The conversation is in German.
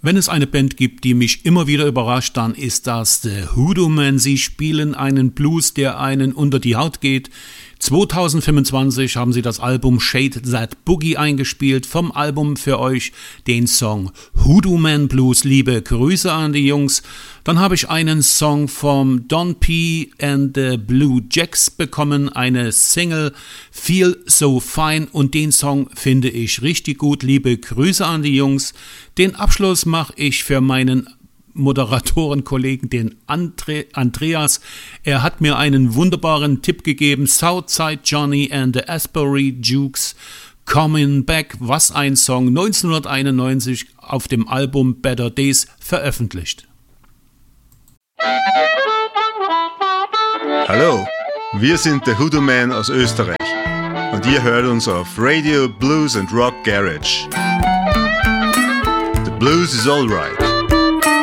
Wenn es eine Band gibt, die mich immer wieder überrascht, dann ist das The Hoodoo Men. Sie spielen einen Blues, der einen unter die Haut geht. 2025 haben sie das Album Shade That Boogie eingespielt. Vom Album für euch den Song Hoodoo Man Blues. Liebe Grüße an die Jungs. Dann habe ich einen Song vom Don P. and the Blue Jacks bekommen, eine Single Feel So Fine, und den Song finde ich richtig gut. Liebe Grüße an die Jungs. Den Abschluss mache ich für meinen Moderatorenkollegen, den Andreas. Er hat mir einen wunderbaren Tipp gegeben. Southside Johnny and the Asbury Jukes, Coming Back, was ein Song, 1991 auf dem Album Better Days veröffentlicht. Hallo, wir sind The Hoodoo Men aus Österreich und ihr hört uns auf Radio Blues and Rock Garage. The blues is alright.